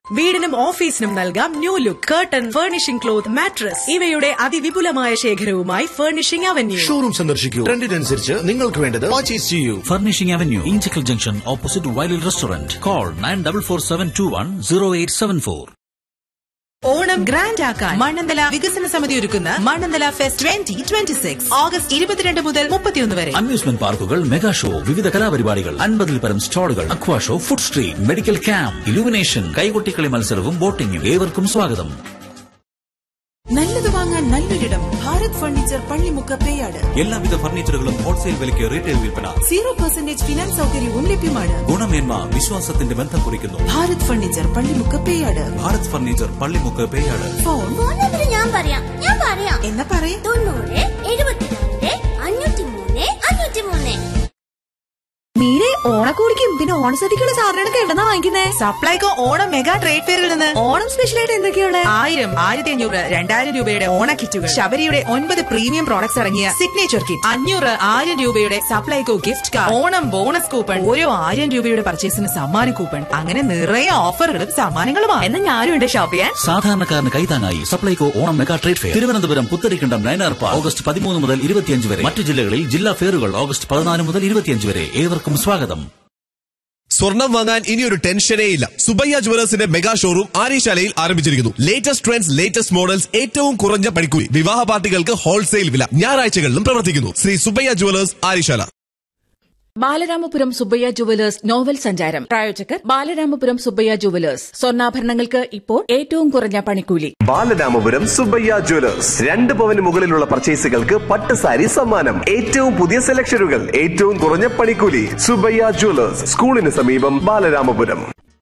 വീടിനും ഓഫീസിനും നൽകാം new look curtain, furnishing cloth, mattress ഇവയുടെ അതിവിപുലമായ ശേഖരവുമായി ഫർണിഷിംഗ് അവന്യൂ. ഷോറൂം സന്ദർശിക്കൂ. ട്രെൻഡിനനുസരിച്ച് നിങ്ങൾക്ക് വേണ്ടത് പർച്ചേസ് ചെയ്യൂ. Furnishing avenue, Inchakkal junction, opposite വൈലിൽ restaurant. Call 9447210874. Onam grand ആക്കാൻ മണ്ണന്തല വികസന സമിതി ഒരുക്കുന്ന മണ്ണന്തല ഫെസ്റ്റ് 2026 ഓഗസ്റ്റ് 22 മുതൽ 31 വരെ. അമ്യൂസ്മെന്റ് പാർക്കുകൾ, മെഗാ ഷോ, വിവിധ കലാപരിപാടികൾ, 50-ൽ പരം സ്റ്റാളുകൾ, അക്വാ show, food street, medical camp, illumination, കൈകൊട്ടിക്കളി മത്സരവും ബോട്ടിംഗും. ഏവർക്കും സ്വാഗതം. നല്ലത് വാങ്ങാൻ നല്ലൊരിടം ഭാരത് ഫർണിച്ചർ, പള്ളിമുക്ക്, പേയാട്. എല്ലാവിധ ഫർണിച്ചറുകളും ഹോൾസെയിൽ വിലയ്ക്ക് റീറ്റെയിൽ വിൽപ്പന. 0% ഫിനാൻസ് സൗകര്യവും ലഭ്യമാണ്. ഗുണമേന്മ വിശ്വാസത്തിന്റെ ബന്ധം കുറിക്കുന്നു. Bharat furniture, Pallimukku, Peyad. Bharat furniture, Pallimukku, Peyad. Phone ഞാൻ പറയാം എന്നാ പറയേ. 90 72 503 503. മീരെ, ഓണക്കോടിക്കും പിന്നെ ഓണസദ്യക്കുള്ള സാധനങ്ങളൊക്കെ എവിടെന്നാ വാങ്ങിക്കുന്നേ? സപ്ലൈകോ ഓണം മെഗാ ട്രേഡ് ഫെയറിൽ നിന്ന്. ഓണം സ്പെഷ്യലായിട്ട് എന്തൊക്കെയാണ്? 1000, 1500, 2000 രൂപയുടെ ഓണ കിറ്റുകൾ, ശബരിയുടെ 9 പ്രീമിയം പ്രോഡക്ട്സ് ഇറങ്ങിയ സിഗ്നേച്ചർ കിറ്റ്, 500, 1000 രൂപയുടെ Supplyco gift card, Onam bonus coupon, ഓരോ 1000 രൂപയുടെ പർച്ചേസിന് സമ്മാന കൂപ്പൺ, അങ്ങനെ നിറയെ ഓഫറുകളും സമ്മാനങ്ങളുമാണ്. എന്നാ ഞാനും ഉണ്ട് ഷോപ്പ് ചെയ്യാൻ. സാധാരണക്കാരന് കൈതാങ്ങായി Supplyco Onam mega trade fair, Thiruvananthapuram Putharikandam Nayanar park, August 13 മുതൽ 25 വരെ. മറ്റു ജില്ലകളിൽ ജില്ലാ ഫെയറുകൾ ഓഗസ്റ്റ് 14 മുതൽ 25 വരെ. ഏവർക്കും സ്വാഗതം. സ്വർണം വാങ്ങാൻ ഇനിയൊരു ടെൻഷനേ ഇല്ല. സുബയ്യ ജുവലേഴ്സിന്റെ മെഗാ ഷോറൂം ആര്യശാലയിൽ ആരംഭിച്ചിരിക്കുന്നു. ലേറ്റസ്റ്റ് ട്രെൻഡ്സ്, ലേറ്റസ്റ്റ് മോഡൽസ്, ഏറ്റവും കുറഞ്ഞ പണിക്കൂലി, വിവാഹ പാർട്ടികൾക്ക് ഹോൾസെയിൽ വില. ഞായറാഴ്ചകളിലും പ്രവർത്തിക്കുന്നു. Shri Subbaiah jewellers, Aryasala. Balaramapuram Subbaiah jewellers novel സഞ്ചാരം. പ്രായോജകർ ബാലരാമപുരം സുബ്ബയ്യ ജുവലേഴ്സ്. സ്വർണ്ണാഭരണങ്ങൾക്ക് ഇപ്പോൾ ഏറ്റവും കുറഞ്ഞ പണിക്കൂലി. ബാലരാമപുരം സുബ്ബയ്യ ജുവലേഴ്സ്. 2 പവന് മുകളിലുള്ള പർച്ചേസുകൾക്ക് പട്ട് സാരി സമ്മാനം. ഏറ്റവും പുതിയ സെലക്ഷനുകൾ, ഏറ്റവും കുറഞ്ഞ പണിക്കൂലി. സുബ്ബയ്യ ജുവലേഴ്സ്, സ്കൂളിന് സമീപം, ബാലരാമപുരം.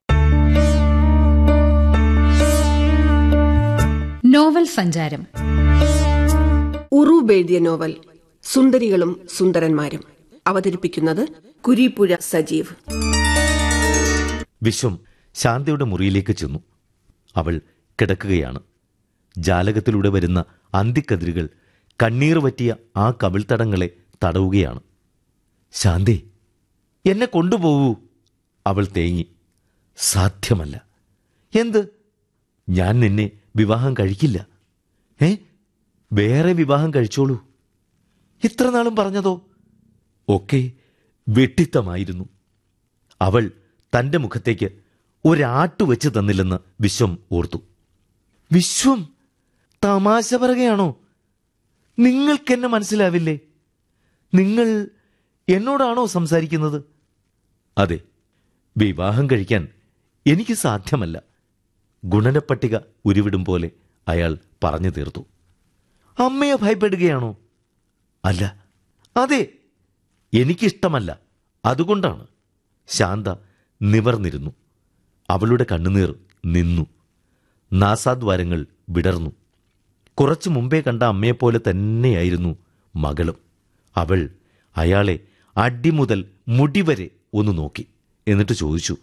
നോവൽ സഞ്ചാരം. ഉറൂബ് എഴുതിയ നോവൽ സുന്ദരികളും സുന്ദരന്മാരും. അവതരിപ്പിക്കുന്നത് കുരീപ്പുഴ സജീവ്. വിശ്വം ശാന്തയുടെ മുറിയിലേക്ക് ചെന്നു. അവൾ കിടക്കുകയാണ്. ജാലകത്തിലൂടെ വരുന്ന അന്തിക്കതിരുകൾ കണ്ണീർ വറ്റിയ ആ കവിൾത്തടങ്ങളെ തടവുകയാണ്. ശാന്തേ, എന്നെ കൊണ്ടുപോകൂ. അവൾ തേങ്ങി. സാധ്യമല്ല. എന്ത്? ഞാൻ നിന്നെ വിവാഹം കഴിക്കില്ല. വേറെ വിവാഹം കഴിച്ചോളൂ. ഇത്ര നാളും പറഞ്ഞതോ? ഒക്കെ വെട്ടിത്തമായിരുന്നു. അവൾ തൻ്റെ മുഖത്തേക്ക് ഒരാട്ടുവെച്ച് തന്നില്ലെന്ന് വിശ്വം ഓർത്തു. വിശ്വം, തമാശ പറയുകയാണോ? നിങ്ങൾക്കെന്നെ മനസ്സിലാവില്ലേ? നിങ്ങൾ എന്നോടാണോ സംസാരിക്കുന്നത്? അതെ, വിവാഹം കഴിക്കാൻ എനിക്ക് സാധ്യമല്ല. ഗുണനപ്പട്ടിക ഉരുവിടും പോലെ അയാൾ പറഞ്ഞു തീർത്തു. അമ്മയെ ഭയപ്പെടുകയാണോ? അല്ല, അതെ, എനിക്കിഷ്ടമല്ല. അതുകൊണ്ടാണ്. ശാന്ത നിവർന്നിരുന്നു. അവളുടെ കണ്ണുനീർ നിന്നു. നാസാദ്വാരങ്ങൾ വിടർന്നു. കുറച്ചു മുമ്പേ കണ്ട അമ്മയെപ്പോലെ തന്നെയായിരുന്നു മകളും. അവൾ അയാളെ അടിമുതൽ മുടിവരെ ഒന്ന് നോക്കി. എന്നിട്ട് ചോദിച്ചു,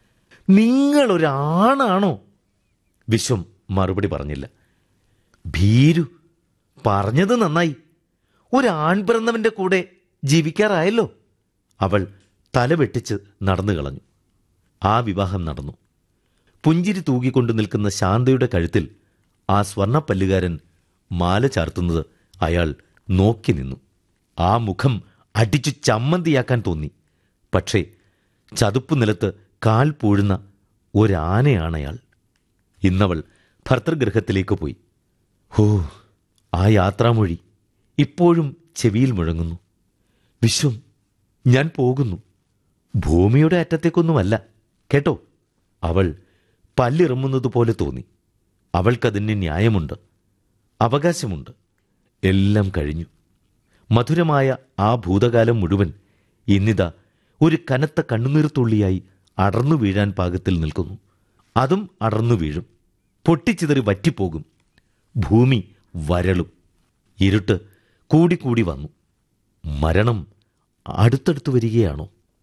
നിങ്ങളൊരാണാണോ? വിശ്വം മറുപടി പറഞ്ഞില്ല. ഭീരു, പറഞ്ഞത് നന്നായി. ഒരാൺ പിറന്നവന്റെ കൂടെ ജീവിക്കാറായല്ലോ. അവൾ തലവെട്ടിച്ച് നടന്നു കളഞ്ഞു. ആ വിവാഹം നടന്നു. പുഞ്ചിരി തൂകിക്കൊണ്ടു നിൽക്കുന്ന ശാന്തയുടെ കഴുത്തിൽ ആ സ്വർണ്ണപ്പല്ലുകാരൻ മാല ചാർത്തുന്നത് അയാൾ നോക്കി നിന്നു. ആ മുഖം അടിച്ചു ചമ്മന്തിയാക്കാൻ തോന്നി. പക്ഷേ ചതുപ്പു നിലത്ത് കാൽ പൂഴുന്ന ഒരാനയാണയാൾ. ഇന്നവൾ ഭർത്തൃഗൃഹത്തിലേക്ക് പോയി. ഹോ, ആ യാത്രാമൊഴി ഇപ്പോഴും ചെവിയിൽ മുഴങ്ങുന്നു. വിശ്വം, ഞാൻ പോകുന്നു. ഭൂമിയുടെ അറ്റത്തേക്കൊന്നുമല്ല, കേട്ടോ. അവൾ പല്ലിറങ്ങുന്നതുപോലെ തോന്നി. അവൾക്കതിന് ന്യായമുണ്ട്, അവകാശമുണ്ട്. എല്ലാം കഴിഞ്ഞു. മധുരമായ ആ ഭൂതകാലം മുഴുവൻ ഇന്നിതാ ഒരു കനത്ത കണ്ണുനീർത്തുള്ളിയായി അടർന്നു വീഴാൻ പാകത്തിൽ നിൽക്കുന്നു. അതും അടർന്നു വീഴും, പൊട്ടിച്ചിതറി വറ്റിപ്പോകും. ഭൂമി വരളും. ഇരുട്ട് കൂടിക്കൂടി വന്നു. മരണം അടുത്തടുത്തു വരികയാണോ?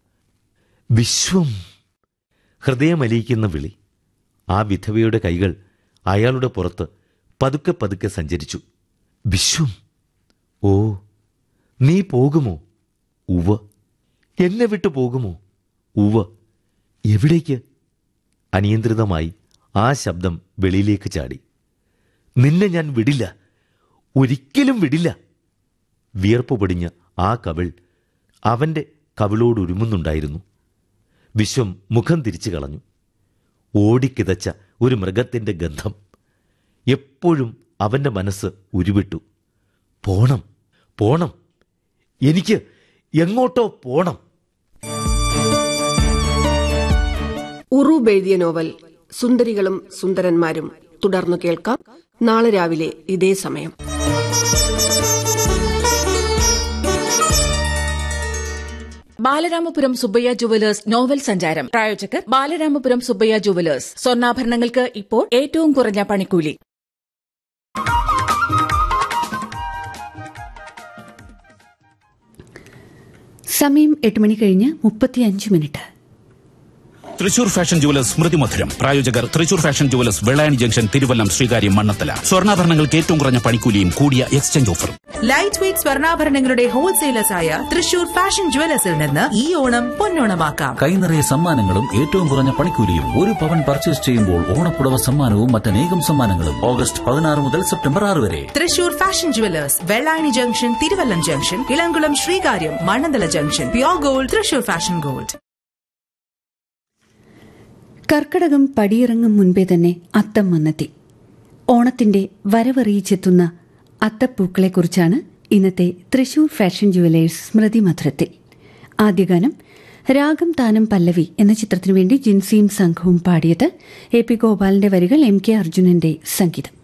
വിശ്വം! ഹൃദയമലിയിക്കുന്ന വിളി. ആ വിധവയുടെ കൈകൾ അയാളുടെ പുറത്ത് പതുക്കെ പതുക്കെ സഞ്ചരിച്ചു. വിശ്വം! ഓ, നീ പോകുമോ? ഉവ്വ്. എന്നെ വിട്ടു പോകുമോ? ഉവ്വ്. എവിടേക്ക്? അനിയന്ത്രിതമായി ആ ശബ്ദം വെളിയിലേക്ക് ചാടി. നിന്നെ ഞാൻ വിടില്ല, ഒരിക്കലും വിടില്ല. വിയർപ്പ് പൊടിഞ്ഞ ആ കവിൾ അവന്റെ കവിളോടുരുമുന്നുണ്ടായിരുന്നു. വിശ്വം മുഖം തിരിച്ചു കളഞ്ഞു. ഓടിക്കിതച്ച ഒരു മൃഗത്തിന്റെ ഗന്ധം. എപ്പോഴും അവന്റെ മനസ്സ് ഉരുവിട്ടു. പോണം, പോണം, എനിക്ക് എങ്ങോട്ടോ പോണം. ഉറൂബ് എഴുതിയ നോവൽ സുന്ദരികളും സുന്ദരന്മാരും തുടർന്നു കേൾക്കാം നാളെ രാവിലെ ഇതേ സമയം. ബാലരാമപുരം സുബ്ബയ്യ ജുവലേഴ്സ് നോവൽ സഞ്ചാരം. പ്രായോജകർ ബാലരാമപുരം സുബ്ബയ്യ ജുവലേഴ്സ്. സ്വർണ്ണാഭരണങ്ങൾക്ക് ഇപ്പോൾ ഏറ്റവും കുറഞ്ഞ പണിക്കൂലി. സമയം 8:35. തൃശൂർ ഫാഷൻ ജുവലേഴ്സ് സ്മൃതി മധുരം. പ്രായോജകർ Thrissur fashion jewellers, Vellayani junction, Thiruvallam, Sreekaryam, Mannathala. സ്വർണ്ണാഭരണങ്ങൾക്ക് ഏറ്റവും കുറഞ്ഞ പണിക്കൂലിയും കൂടിയ എക്സ്ചേഞ്ച് ഓഫറും. ലൈറ്റ് വെയ്റ്റ് സ്വർണ്ണാഭരണങ്ങളുടെ ഹോൾസെയിലേഴ്സായ തൃശൂർ ഫാഷൻ ജുവലേഴ്സിൽ നിന്ന് ഈ ഓണം പൊന്നോണമാക്കാം. കൈനിറയ സമ്മാനങ്ങളും ഏറ്റവും കുറഞ്ഞ പണിക്കൂലിയും. 1 പവൻ പർച്ചേസ് ചെയ്യുമ്പോൾ ഓണപ്പുടവ സമ്മാനവും മറ്റനേകം സമ്മാനങ്ങളും. ഓഗസ്റ്റ് 16 മുതൽ സെപ്റ്റംബർ 6 വരെ. Thrissur fashion jewellers, Vellayani junction, Thiruvallam junction, Elamkulam, Sreekaryam, Mannanthala junction. Pure gold, Thrissur fashion gold. Karkidakam പടിയിറങ്ങും മുൻപേ തന്നെ അത്തം വന്നെത്തി. ഓണത്തിന്റെ വരവറിയിച്ചെത്തുന്ന അത്തപ്പൂക്കളെക്കുറിച്ചാണ് ഇന്നത്തെ തൃശൂർ ഫാഷൻ ജുവലേഴ്സ് സ്മൃതി മധുരത്തിൽ. ആദ്യഗാനം രാഗം താനം പല്ലവി എന്ന ചിത്രത്തിനുവേണ്ടി ജിൻസിയും സംഘവും പാടിയത്. എ പി ഗോപാലിന്റെ വരികൾ, എം കെ അർജുനന്റെ സംഗീതം.